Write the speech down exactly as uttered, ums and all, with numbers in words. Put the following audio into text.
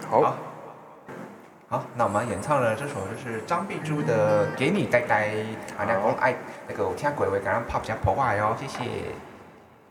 好， 好，好，那我们演唱的这首就是张碧珠的《给你该该》，啊，那讲爱那个有听过的话，给咱拍一下破坏哦，谢谢。